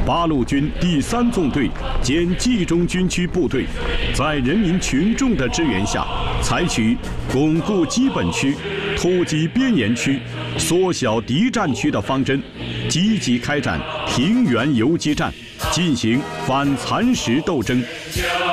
八路军第3纵队兼冀中军区部队，在人民群众的支援下，采取巩固基本区、突击边沿区、缩小敌占区的方针，积极开展平原游击战，进行反蚕食斗争。